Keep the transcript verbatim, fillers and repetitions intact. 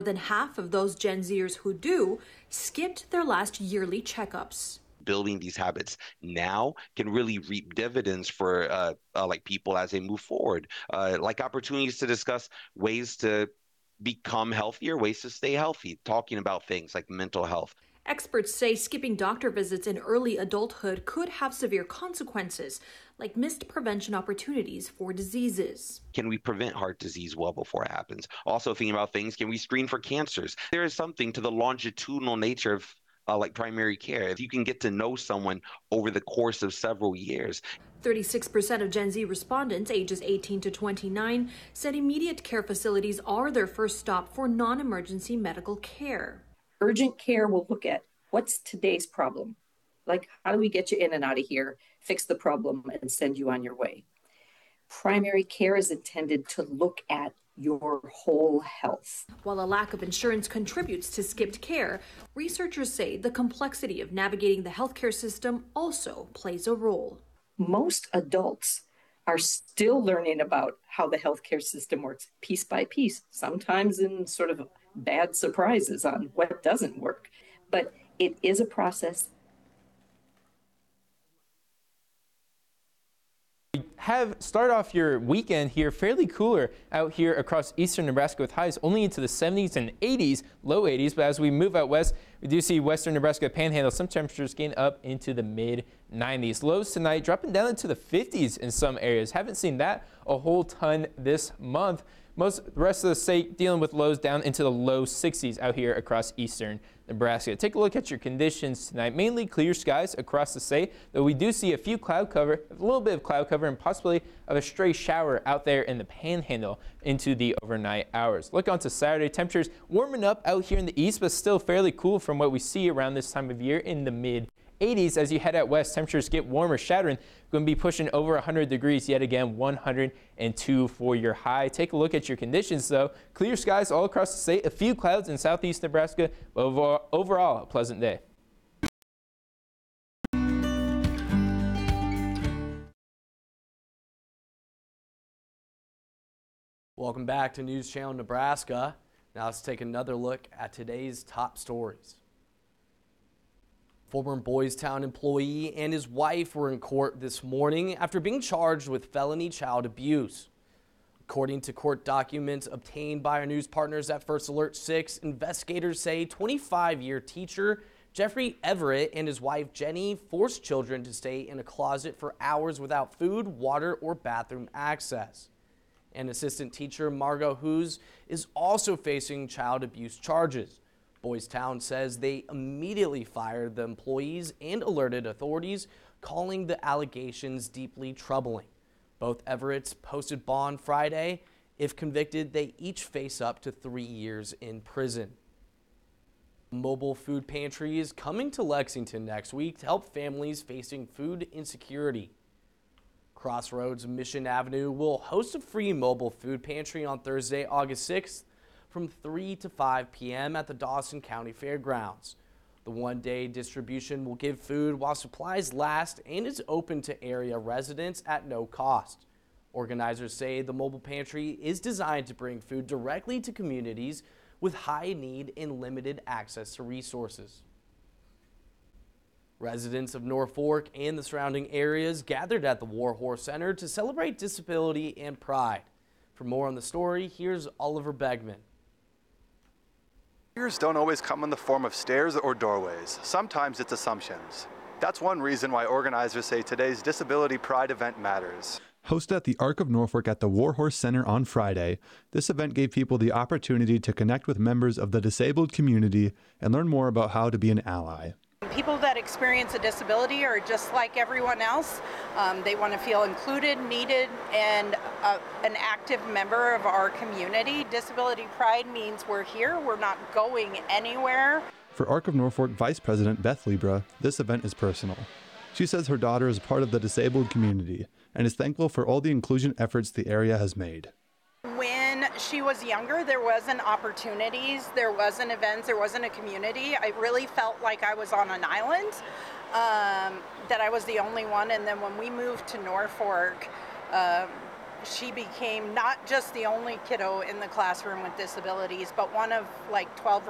More than half of those Gen Zers who do skipped their last yearly checkups. Building these habits now can really reap dividends for uh, uh, like people as they move forward, uh, like opportunities to discuss ways to become healthier, ways to stay healthy, talking about things like mental health. Experts say skipping doctor visits in early adulthood could have severe consequences, like missed prevention opportunities for diseases. Can we prevent heart disease well before it happens? Also thinking about things, can we screen for cancers? There is something to the longitudinal nature of uh, like primary care. If you can get to know someone over the course of several years. thirty-six percent of Gen Z respondents ages eighteen to twenty-nine said immediate care facilities are their first stop for non-emergency medical care. Urgent care will look at what's today's problem. Like, how do we get you in and out of here, fix the problem, and send you on your way? Primary care is intended to look at your whole health. While a lack of insurance contributes to skipped care, researchers say the complexity of navigating the healthcare system also plays a role. Most adults are still learning about how the healthcare system works piece by piece, sometimes in sort of bad surprises on what doesn't work. But it is a process. Have start off your weekend here fairly cooler out here across eastern Nebraska with highs only into the seventies and eighties, low eighties. But as we move out west, we do see western Nebraska Panhandle, some temperatures getting up into the mid nineties. Lows tonight dropping down into the fifties in some areas. Haven't seen that a whole ton this month. Most the rest of the state dealing with lows down into the low sixties out here across eastern Nebraska. Take a look at your conditions tonight. Mainly clear skies across the state, though we do see a few cloud cover, a little bit of cloud cover, and possibly of a stray shower out there in the Panhandle into the overnight hours. Look on to Saturday. Temperatures warming up out here in the east, but still fairly cool from what we see around this time of year in the mid eighties. As you head out west, temperatures get warmer, shattering. Going to be pushing over one hundred degrees yet again, one hundred two for your high. Take a look at your conditions, though. Clear skies all across the state, a few clouds in southeast Nebraska, but overall, overall a pleasant day. Welcome back to News Channel Nebraska. Now let's take another look at today's top stories. Former Boys Town employee and his wife were in court this morning after being charged with felony child abuse. According to court documents obtained by our news partners at First Alert six, investigators say twenty-five-year teacher Jeffrey Everett and his wife Jenny forced children to stay in a closet for hours without food, water, or bathroom access. And assistant teacher Margot Hughes is also facing child abuse charges. Boys Town says they immediately fired the employees and alerted authorities, calling the allegations deeply troubling. Both Everetts posted bond Friday. If convicted, they each face up to three years in prison. Mobile food pantry is coming to Lexington next week to help families facing food insecurity. Crossroads Mission Avenue will host a free mobile food pantry on Thursday, August sixth. From three to five p m at the Dawson County Fairgrounds. The one-day distribution will give food while supplies last and is open to area residents at no cost. Organizers say the mobile pantry is designed to bring food directly to communities with high need and limited access to resources. Residents of Norfolk and the surrounding areas gathered at the Warhorse Center to celebrate disability and pride. For more on the story, here's Oliver Begman. Barriers don't always come in the form of stairs or doorways. Sometimes it's assumptions. That's one reason why organizers say today's Disability Pride event matters. Hosted at the Arc of Norfolk at the Warhorse Center on Friday, this event gave people the opportunity to connect with members of the disabled community and learn more about how to be an ally. People that experience a disability are just like everyone else. Um, they want to feel included, needed, and uh, an active member of our community. Disability Pride means we're here, we're not going anywhere. For Arc of Norfolk Vice President Beth Libra, this event is personal. She says her daughter is part of the disabled community and is thankful for all the inclusion efforts the area has made. When she was younger, there wasn't opportunities, there wasn't events, there wasn't a community. I really felt like I was on an island, um, that I was the only one. And then when we moved to Norfolk, um, she became not just the only kiddo in the classroom with disabilities, but one of like twelve